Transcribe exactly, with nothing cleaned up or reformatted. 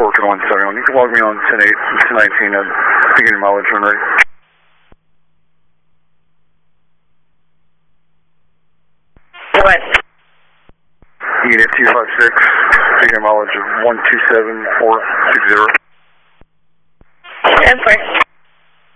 working one seventy-one. You can log me on ten eight, ten nineteen, uh, beginning mileage run rate. What? Unit two five six, beginning mileage of one two seven four six zero. ten four.